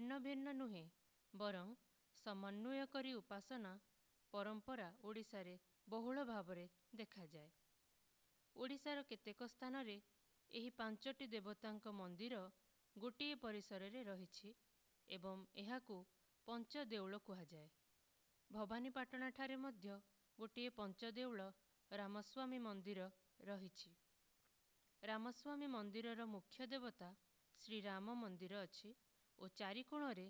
ଭିନ୍ନ ଭିନ୍ନ ନୁହେଁ ବରଂ ସମନ୍ୱୟକାରୀ ଉପାସନା ପରମ୍ପରା ଓଡ଼ିଶାରେ ବହୁଳ ଭାବରେ ଦେଖାଯାଏ। ଓଡ଼ିଶାର କେତେକ ସ୍ଥାନରେ ଏହି 5ଟି ଦେବତାଙ୍କ ମନ୍ଦିର ଗୋଟିଏ ପରିସରରେ ରହିଛି ଏବଂ ଏହାକୁ ପଞ୍ଚଦେଉଳ କୁହାଯାଏ। ଭବାନୀପାଟଣାଠାରେ ମଧ୍ୟ ଗୋଟିଏ ପଞ୍ଚଦେଉଳ ରାମସ୍ୱାମୀ ମନ୍ଦିର ରହିଛି। ରାମସ୍ୱାମୀ ମନ୍ଦିରର ମୁଖ୍ୟ ଦେବତା ଶ୍ରୀରାମ ମନ୍ଦିର ଅଛି ଓ ଚାରିକୋଣରେ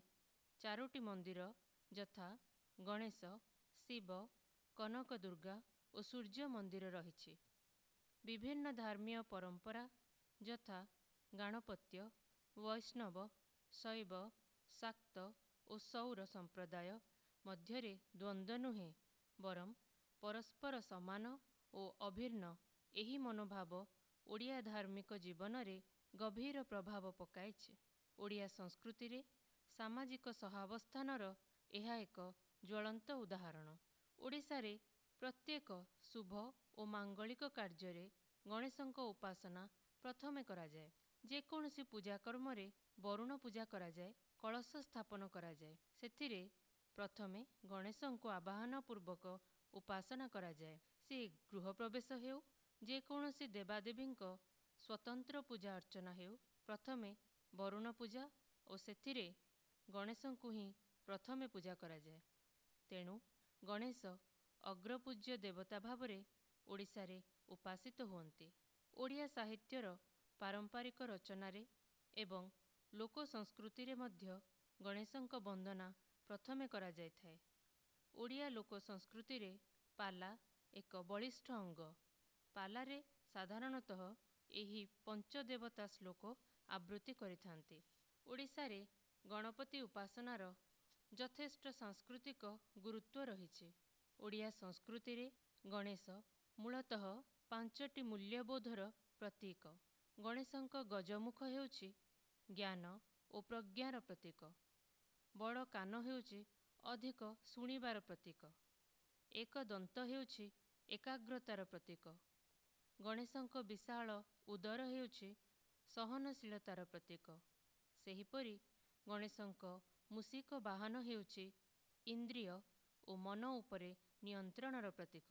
4ଟି ମନ୍ଦିର ଯଥା ଗଣେଶ, ଶିବ, କନକଦୁର୍ଗା ଓ ସୂର୍ଯ୍ୟ ମନ୍ଦିର ରହିଛି। ବିଭିନ୍ନ ଧର୍ମୀୟ ପରମ୍ପରା ଯଥା ଗାଣପତ୍ୟ, ବୈଷ୍ଣବ, ଶୈବ, ଶାକ୍ତ ଓ ସୌର ସମ୍ପ୍ରଦାୟ ମଧ୍ୟରେ ଦ୍ୱନ୍ଦ୍ୱ ନୁହେଁ ବରଂ ପରସ୍ପର ସମାନ ଓ ଅଭିନ୍ନ। ଏହି ମନୋଭାବ ଓଡ଼ିଆ ଧାର୍ମିକ ଜୀବନରେ ଗଭୀର ପ୍ରଭାବ ପକାଇଛି। ଓଡ଼ିଆ ସଂସ୍କୃତିରେ ସାମାଜିକ ସହାବସ୍ଥାନର ଏହା ଏକ ଜ୍ୱଳନ୍ତ ଉଦାହରଣ। ଓଡ଼ିଶାରେ ପ୍ରତ୍ୟେକ ଶୁଭ ଓ ମାଙ୍ଗଳିକ କାର୍ଯ୍ୟରେ ଗଣେଶଙ୍କ ଉପାସନା ପ୍ରଥମେ କରାଯାଏ। ଯେକୌଣସି ପୂଜାକର୍ମରେ ବରୁଣ ପୂଜା କରାଯାଏ, କଳସ ସ୍ଥାପନ କରାଯାଏ। ସେଥିରେ ପ୍ରଥମେ ଗଣେଶଙ୍କୁ ଆବାହନ ପୂର୍ବକ ଉପାସନା କରାଯାଏ। ସେ ଗୃହପ୍ରବେଶ ହେଉ, ଯେକୌଣସି ଦେବାଦେବୀଙ୍କ ସ୍ୱତନ୍ତ୍ର ପୂଜା ଅର୍ଚ୍ଚନା ହେଉ, ପ୍ରଥମେ ବରୁଣ ପୂଜା ଓ ସେଥିରେ ଗଣେଶଙ୍କୁ ହିଁ ପ୍ରଥମେ ପୂଜା କରାଯାଏ। ତେଣୁ ଗଣେଶ ଅଗ୍ରପୂଜ୍ୟ ଦେବତା ଭାବରେ ଓଡ଼ିଶାରେ ଉପାସିତ ହୁଅନ୍ତି। ଓଡ଼ିଆ ସାହିତ୍ୟର ପାରମ୍ପରିକ ରଚନାରେ ଏବଂ ଲୋକ ସଂସ୍କୃତିରେ ମଧ୍ୟ ଗଣେଶଙ୍କ ବନ୍ଦନା ପ୍ରଥମେ କରାଯାଇଥାଏ। ଓଡ଼ିଆ ଲୋକ ସଂସ୍କୃତିରେ ପାଲା ଏକ ବଳିଷ୍ଠ ଅଙ୍ଗ। ପାଲାରେ ସାଧାରଣତଃ ଏହି ପଞ୍ଚଦେବତା ଶ୍ଲୋକ ଆବୃତ୍ତି କରିଥାନ୍ତି। ଓଡ଼ିଶାରେ ଗଣପତି ଉପାସନାର ଯଥେଷ୍ଟ ସାଂସ୍କୃତିକ ଗୁରୁତ୍ୱ ରହିଛି। ଓଡ଼ିଆ ସଂସ୍କୃତିରେ ଗଣେଶ ମୂଳତଃ 5ଟି ମୂଲ୍ୟବୋଧର ପ୍ରତୀକ। ଗଣେଶଙ୍କ ଗଜମୁଖ ହେଉଛି ଜ୍ଞାନ ଓ ପ୍ରଜ୍ଞାର ପ୍ରତୀକ। ବଡ଼ କାନ ହେଉଛି ଅଧିକ ଶୁଣିବାର ପ୍ରତୀକ। ଏକ ଦନ୍ତ ହେଉଛି ଏକାଗ୍ରତାର ପ୍ରତୀକ। ଗଣେଶଙ୍କ ବିଶାଳ ଉଦର ହେଉଛି ସହନଶୀଳତାର ପ୍ରତୀକ। ସେହିପରି ଗଣେଶଙ୍କ ମୂଷିକ ବାହନ ହେଉଛି ଇନ୍ଦ୍ରିୟ ଓ ମନ ଉପରେ ନିୟନ୍ତ୍ରଣର ପ୍ରତୀକ।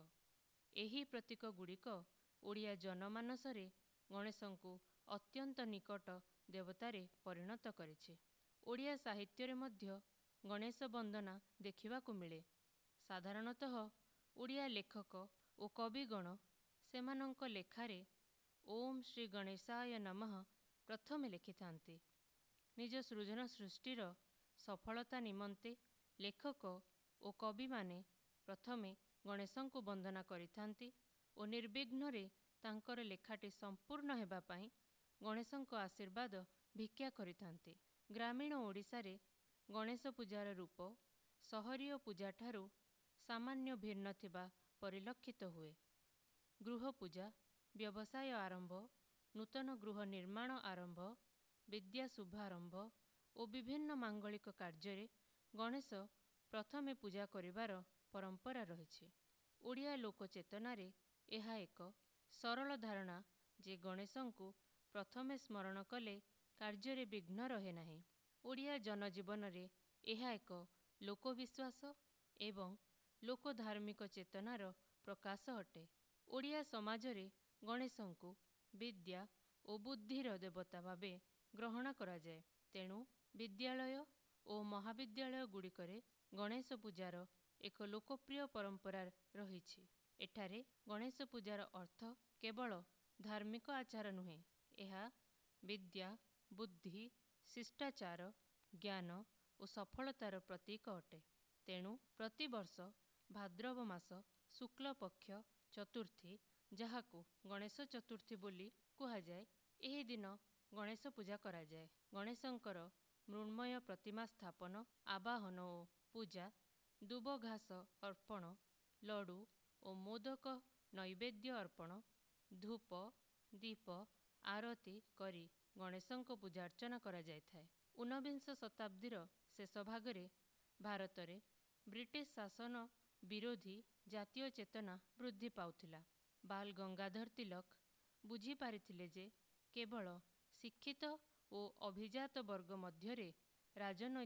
ଏହି ପ୍ରତୀକ ଗୁଡ଼ିକ ଓଡ଼ିଆ ଜନମାନସରେ ଗଣେଶଙ୍କୁ ଅତ୍ୟନ୍ତ ନିକଟ ଦେବତାରେ ପରିଣତ କରିଛି। ଓଡ଼ିଆ ସାହିତ୍ୟରେ ମଧ୍ୟ ଗଣେଶ ବନ୍ଦନା ଦେଖିବାକୁ ମିଳେ। ସାଧାରଣତଃ ଓଡ଼ିଆ ଲେଖକ ଓ କବିଗଣ ସେମାନଙ୍କ ଲେଖାରେ ଓମ୍ ଶ୍ରୀ ଗଣେଶାୟ ନମଃ ପ୍ରଥମେ ଲେଖିଥାନ୍ତି। ନିଜ ସୃଜନ ସୃଷ୍ଟିର ସଫଳତା ନିମନ୍ତେ ଲେଖକ ଓ କବିମାନେ ପ୍ରଥମେ ଗଣେଶଙ୍କୁ ବନ୍ଦନା କରିଥାନ୍ତି ଓ ନିର୍ବିଘ୍ନରେ ତାଙ୍କର ଲେଖାଟି ସମ୍ପୂର୍ଣ୍ଣ ହେବା ପାଇଁ ଗଣେଶଙ୍କ ଆଶୀର୍ବାଦ ଭିକ୍ଷା କରିଥାନ୍ତି। ଗ୍ରାମୀଣ ଓଡ଼ିଶାରେ ଗଣେଶ ପୂଜାର ରୂପ ସହରୀୟ ପୂଜାଠାରୁ ସାମାନ୍ୟ ଭିନ୍ନ ଥିବା ପରିଲକ୍ଷିତ ହୁଏ। ଗୃହ ପୂଜା, ବ୍ୟବସାୟ ଆରମ୍ଭ, ନୂତନ ଗୃହ ନିର୍ମାଣ ଆରମ୍ଭ, ବିଦ୍ୟା ଶୁଭାରମ୍ଭ ଓ ବିଭିନ୍ନ ମାଙ୍ଗଳିକ କାର୍ଯ୍ୟରେ ଗଣେଶ ପ୍ରଥମେ ପୂଜା କରିବାର ପରମ୍ପରା ରହିଛି। ଓଡ଼ିଆ ଲୋକ ଚେତନାରେ ଏହା ଏକ ସରଳ ଧାରଣା ଯେ ଗଣେଶଙ୍କୁ ପ୍ରଥମେ ସ୍ମରଣ କଲେ କାର୍ଯ୍ୟରେ ବିଘ୍ନ ରହେ ନାହିଁ। ଓଡ଼ିଆ ଜନଜୀବନରେ ଏହା ଏକ ଲୋକବିଶ୍ୱାସ ଏବଂ ଲୋକଧାର୍ମିକ ଚେତନାର ପ୍ରକାଶ ଅଟେ। ଓଡ଼ିଆ ସମାଜରେ ଗଣେଶଙ୍କୁ ବିଦ୍ୟା ଓ ବୁଦ୍ଧିର ଦେବତା ଭାବେ ଗ୍ରହଣ କରାଯାଏ। ତେଣୁ ବିଦ୍ୟାଳୟ ଓ ମହାବିଦ୍ୟାଳୟ ଗୁଡ଼ିକରେ ଗଣେଶ ପୂଜାର ଏକ ଲୋକପ୍ରିୟ ପରମ୍ପରା ରହିଛି। ଏଠାରେ ଗଣେଶ ପୂଜାର ଅର୍ଥ କେବଳ ଧାର୍ମିକ ଆଚାର ନୁହେଁ, ଏହା ବିଦ୍ୟା, ବୁଦ୍ଧି, ଶିଷ୍ଟାଚାର, ଜ୍ଞାନ ଓ ସଫଳତାର ପ୍ରତୀକ ଅଟେ। ତେଣୁ ପ୍ରତିବର୍ଷ ଭାଦ୍ରବ ମାସ ଶୁକ୍ଳପକ୍ଷ ଚତୁର୍ଥୀ, ଯାହାକୁ ଗଣେଶ ଚତୁର୍ଥୀ ବୋଲି କୁହାଯାଏ, ଏହି ଦିନ ଗଣେଶ ପୂଜା କରାଯାଏ। ଗଣେଶଙ୍କର ମୃଣ୍ମୟ ପ୍ରତିମା ସ୍ଥାପନ, ଆବାହନ ଓ ପୂଜା, ଦୁବ ଘାସ ଅର୍ପଣ, ଲଡ଼ୁ ଓ ମୋଦକ ନୈବେଦ୍ୟ ଅର୍ପଣ, ଧୂପ ଦୀପ ଆରତି କରି ଗଣେଶଙ୍କ ପୂଜାର୍ଚ୍ଚନା କରାଯାଇଥାଏ। ଊନବିଂଶ ଶତାବ୍ଦୀର ଶେଷ ଭାଗରେ ଭାରତରେ ବ୍ରିଟିଶ ଶାସନ ବିରୋଧୀ ଜାତୀୟ ଚେତନା ବୃଦ୍ଧି ପାଉଥିଲା। ବାଲ ଗଙ୍ଗାଧର ତିଲକ ବୁଝିପାରିଥିଲେ ଯେ କେବଳ ଶିକ୍ଷିତ ଓ ଅଭିଜାତ ବର୍ଗ ମଧ୍ୟରେ ରାଜନୈତିକ